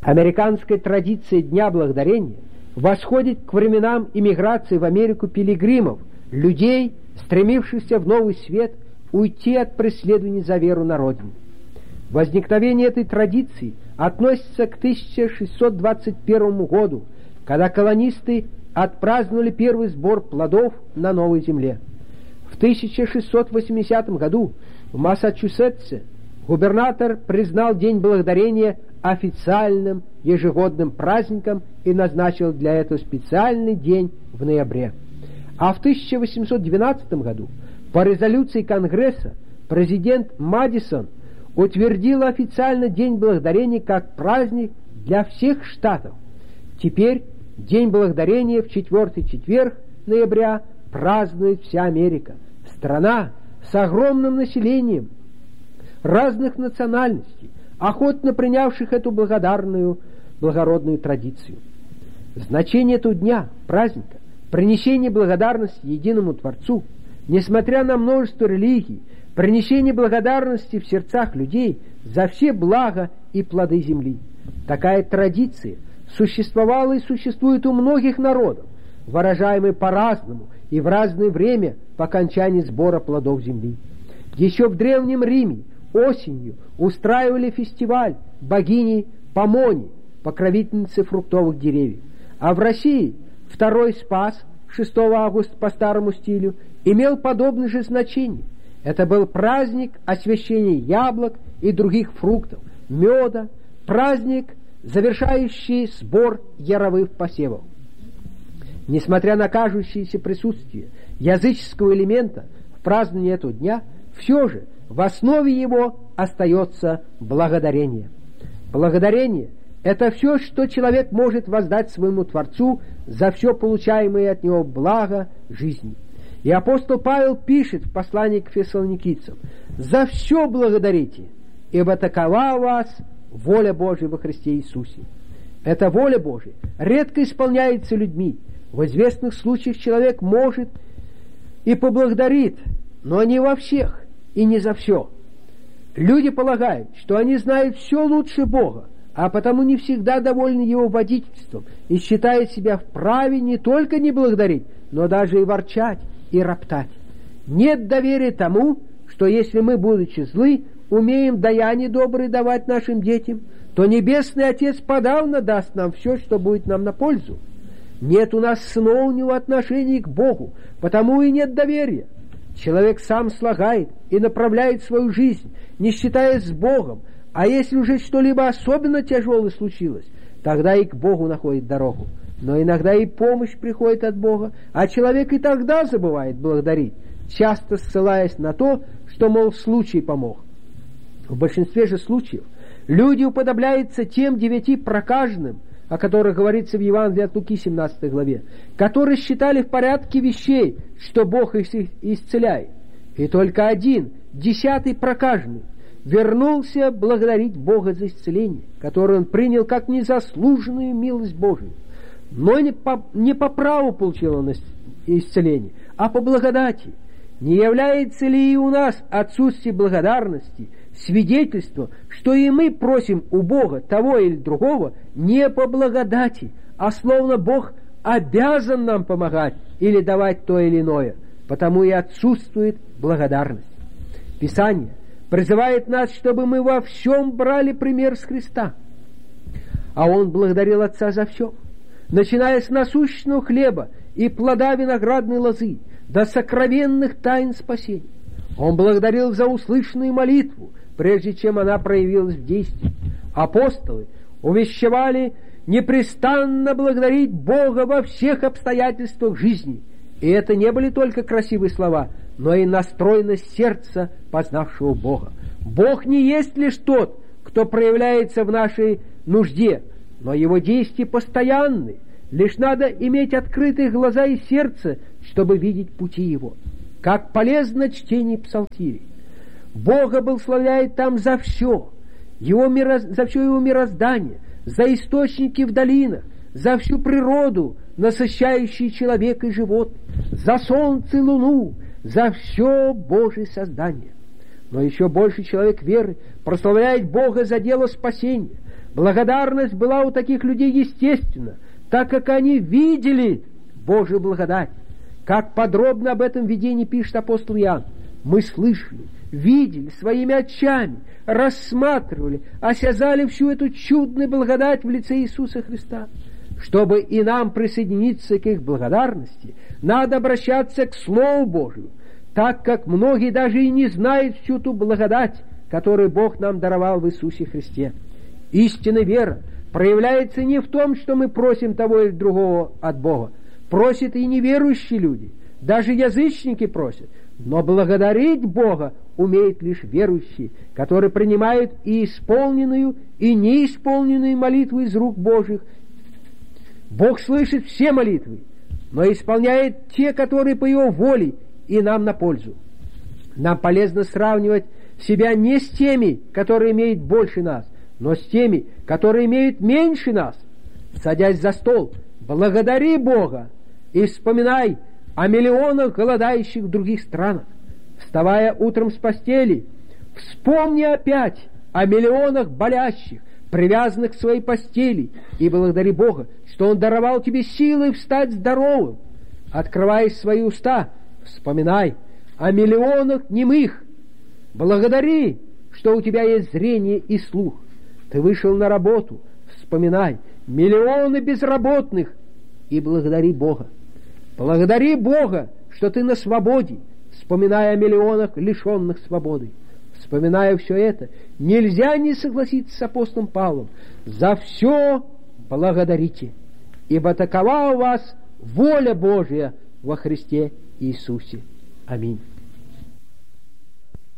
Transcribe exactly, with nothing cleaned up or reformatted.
Американская традиция Дня Благодарения восходит к временам иммиграции в Америку пилигримов, людей, стремившихся в новый свет уйти от преследований за веру на родине. Возникновение этой традиции относится к тысяча шестьсот двадцать первому году, когда колонисты отпраздновали первый сбор плодов на новой земле. В тысяча шестьсот восьмидесятом году в Массачусетсе губернатор признал День Благодарения официальным ежегодным праздником и назначил для этого специальный день в ноябре. А в тысяча восемьсот двенадцатом году по резолюции Конгресса президент Мадисон утвердил официально День Благодарения как праздник для всех штатов. Теперь День Благодарения в четвертый четверг ноября празднует вся Америка. Страна с огромным населением разных национальностей, охотно принявших эту благодарную, благородную традицию. Значение этого дня, праздника, принесение благодарности единому Творцу, несмотря на множество религий, принесение благодарности в сердцах людей за все блага и плоды земли. Такая традиция существовала и существует у многих народов, выражаемая по-разному и в разное время по окончании сбора плодов земли. Еще в Древнем Риме осенью устраивали фестиваль богини Помони, покровительницы фруктовых деревьев. А в России второй Спас, шестого августа по старому стилю, имел подобное же значение. Это был праздник освящения яблок и других фруктов, меда, праздник, завершающий сбор яровых посевов. Несмотря на кажущееся присутствие языческого элемента в праздновании этого дня, все же в основе его остается благодарение. Благодарение – это все, что человек может воздать своему Творцу за все получаемое от него благо жизни. И апостол Павел пишет в послании к фессалоникийцам: «За все благодарите, ибо такова у вас воля Божия во Христе Иисусе». Эта воля Божия редко исполняется людьми. В известных случаях человек может и поблагодарит, но не во всех и не за все. Люди полагают, что они знают все лучше Бога, а потому не всегда довольны Его водительством и считают себя вправе не только не благодарить, но даже и ворчать и роптать. Нет доверия тому, что если мы, будучи злы, умеем даяние добрые давать нашим детям, то Небесный Отец подавно даст нам все, что будет нам на пользу. Нет у нас снова у него отношений к Богу, потому и нет доверия. Человек сам слагает и направляет свою жизнь, не считаясь с Богом, а если уже что-либо особенно тяжелое случилось, тогда и к Богу находит дорогу. Но иногда и помощь приходит от Бога, а человек и тогда забывает благодарить, часто ссылаясь на то, что, мол, случай помог. В большинстве же случаев люди уподобляются тем девяти прокаженным, о которых говорится в Евангелии от Луки, семнадцатой главе, которые считали в порядке вещей, что Бог их исцеляет. И только один, десятый прокаженный, вернулся благодарить Бога за исцеление, которое он принял как незаслуженную милость Божию. Но не по, не по праву получил он исцеление, а по благодати. Не является ли и у нас отсутствие благодарности свидетельство, что и мы просим у Бога того или другого не по благодати, а словно Бог обязан нам помогать или давать то или иное, потому и отсутствует благодарность. Писание призывает нас, чтобы мы во всем брали пример с Христа, а Он благодарил Отца за все, начиная с насущного хлеба и плода виноградной лозы до сокровенных тайн спасения. Он благодарил за услышанную молитву, прежде чем она проявилась в действии. Апостолы увещевали непрестанно благодарить Бога во всех обстоятельствах жизни. И это не были только красивые слова, но и настроенность сердца, познавшего Бога. Бог не есть лишь тот, кто проявляется в нашей нужде, но Его действия постоянны. Лишь надо иметь открытые глаза и сердце, чтобы видеть пути Его. Как полезно чтение псалтирей. Бога благословляет там за все, его мироз... за все Его мироздание, за источники в долинах, за всю природу, насыщающую человека и животных, за солнце и луну, за все Божие создание. Но еще больше человек веры прославляет Бога за дело спасения, Благодарность была у таких людей естественна, так как они видели Божию благодать. Как подробно об этом видении пишет апостол Иоанн. Мы слышали, видели своими очами, рассматривали, осязали всю эту чудную благодать в лице Иисуса Христа. Чтобы и нам присоединиться к их благодарности, надо обращаться к Слову Божию, так как многие даже и не знают всю ту благодать, которую Бог нам даровал в Иисусе Христе. Истинная вера проявляется не в том, что мы просим того или другого от Бога. Просят и неверующие люди, даже язычники просят. Но благодарить Бога умеют лишь верующие, которые принимают и исполненную, и неисполненную молитву из рук Божьих. Бог слышит все молитвы, но исполняет те, которые по Его воле и нам на пользу. Нам полезно сравнивать себя не с теми, которые имеют больше нас, но с теми, которые имеют меньше нас. Садясь за стол, благодари Бога и вспоминай о миллионах голодающих в других странах. Вставая утром с постели, вспомни опять о миллионах болящих, привязанных к своей постели, и благодари Бога, что Он даровал тебе силы встать здоровым. Открывая свои уста, вспоминай о миллионах немых. Благодари, что у тебя есть зрение и слух. Ты вышел на работу, вспоминай миллионы безработных и благодари Бога. Благодари Бога, что ты на свободе, вспоминая о миллионах лишенных свободы. Вспоминая все это, нельзя не согласиться с апостолом Павлом. За все благодарите, ибо такова у вас воля Божия во Христе Иисусе. Аминь.